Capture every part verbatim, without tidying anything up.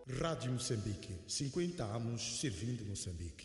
Rádio Moçambique, cinquenta anos servindo Moçambique.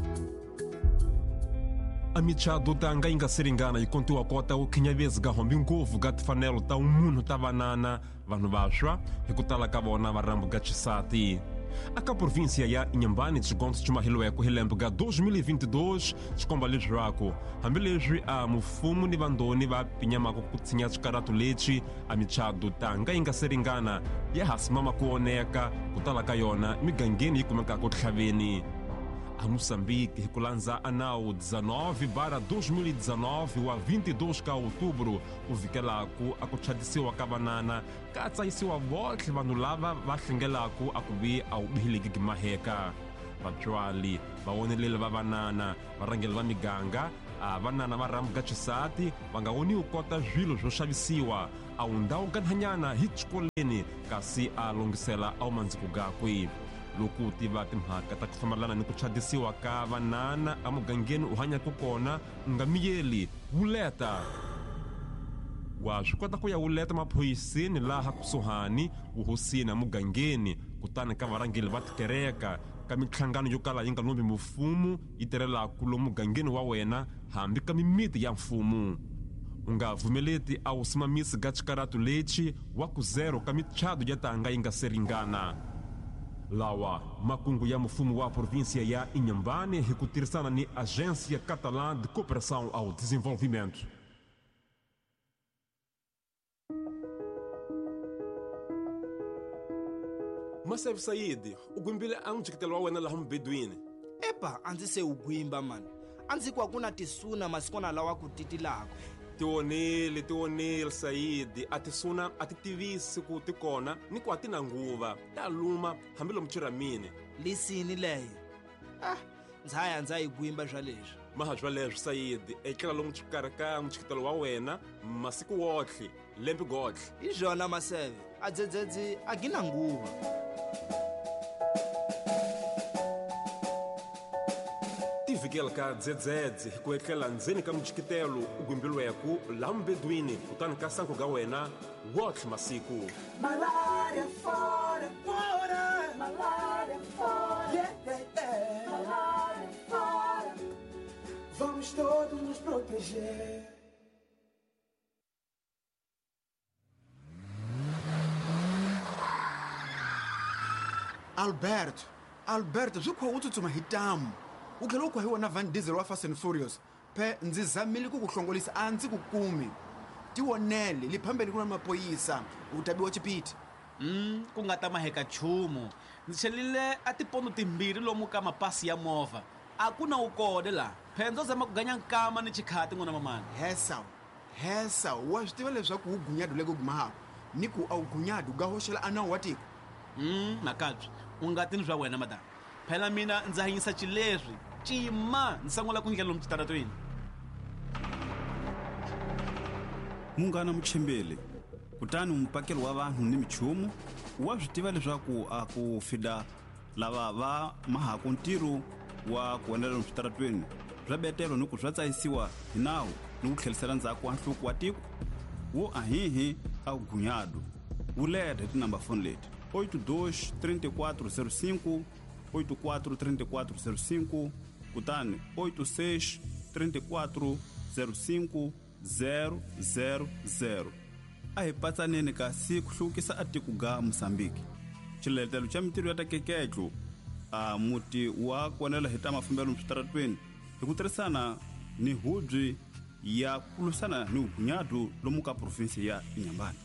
A michado tanga inga seringana e contou a cota o kinhavez gahombi ngovu gat fanelo ta umuno tavanana vanu bashwa hikutala kabona marambo gatisati. A província ya Inhambane desconto de Mahiloeco relembra dois mil e vinte e dois descomba lejraco hambeleji a mufumu ni vandoni va pinyamako kutsinha chikaratulechi a michado tanga inga seringana ya hasimama kuoneka kutala kayona migangeni ikumeka kuthaveni. A Moçambique reculanza anao dezenove barra dois mil e dezenove wa vinte e dois de outubro o vikelaku akuchadisiwa kabanana katsaisiwa votle vanhu lava va hlengelaku akuvi au bihiligi gimaheka vatswali vaoneleli va vanana varangeli va miganga a vanana va rambu gacisati va nga woni ukota zwilo zwo xavisiwa au ndhawu ganhanyana hi xikoleni kasi a longisela au mandziko gakwe. Loko tiva timhaka ta ku fambalana ni ku chadisiwa ka vanana a mugangeni u hanya ku kona nga miyeli wuleta wa swi kota ku ya wuleta maphoyiseni laha kusuhani uhosini a mugangeni kutani ka varangeli va tikereka ka mitlhangano yo kala yi nga lombi mufumu yi tirhelaku lomu mugangeni wa wena hambi ka mimiti ya mfumu u nga vumeleti a wusimamisi ga chikaratu lexi wa ku zero ka michado ya tanga yi nga seringana. Lawa makungu ya mufumu wa província ya Inhambane hikutirhisana ni Agência Catalã de Cooperação ao Desenvolvimento. Maseve Said, o Guimbile a um jikitelo wena la hum Beduine. Epa, anzi se ugwimba man. Anzi kwa kuna tisuna masikona lawa kutiti lako. Tionele, tionele Said, atisuna atitivisi ku tikona ni ku atina nguva ta luma hambilo mchiramine. Lisini leyo. Ah, nzaya nzayi gwimba zvalezwi. Maha zvalezwi Said, ekela lomu chikaraka mchikitelo wa wena masiku wotle, lempi gotle. Izona maseve, adzedzedzi agina nguva. Vikela ka dzedzedze hikuekela ndzeni ka mchikitelo ugwimbilweku la mbeduini kutani ka sanko ga wena wotle masiku. Malária fora, fora, malária fora, yeah, yeah, yeah. Malária fora, vamos todos nos proteger. Alberto, Alberto, zukho utsutsuma hitamu. Ukhelo kwa hiwa na Van Diesel wa Fast and Furious pe ndzizamile ku kuhlongolisa anzi ku kumi tiwonele liphambeni kuna mapoyisa utabiwa chipiti. Mm, ku nga ta maheka chumu ndzi chelile a tipono timbirhi lomu ka mapasi ya movha a ku na ukode la phendzo zama ku ganya nkama ni chikhati n'wana mamani. Hesa hesa wa swi tiva leswaku u gunyadu leko gumahako ni ku a gunyadu ga hoxela anawu wa tiko. Mm, nakabye u nga tini bya wena madam phela mina ndzi hanyisa chileswi cima ndzi sangula ku nghena lomu chitaratweni. Munghana Muchembele kutani umpakelo wa vanhu ni michumu wa swi tiva leswaku a ku fida lava va mahako ntirho wa ku endlela lomu switaratweni bya betelo ni ku swa tsayisiwa hi nawu ni ku tlhelisela ndzhaku wa nhluku wa tiko wo ahihi a gunyadu wu leda hi tinambafoni leti oito dois, trinta e quatro zero cinco, oito quatro trinta e quatro zero cinco, kutani oito seis, trinta e quatro zero cinco, zero zero zero. A hi patsaneni kasi ku hluvukisa a tiko ga Moçambique. Xiletelo xa mitirho ya takeketlo a muti wa konela hi ta mafambelo switaratweni hi ku tirhisana ni hubyi ya ku lwisana ni ugunyadu lomu ka provinsi ya Inhambane.